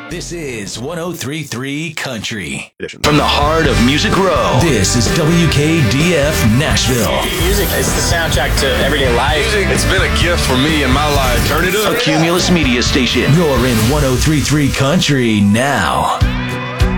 This is 103.3 Country. From the heart of Music Row, this is WKDF Nashville. Music is the soundtrack to everyday life. Music, it's been a gift for me in my life. Turn it up. A Cumulus Media Station. You're in 103.3 Country now.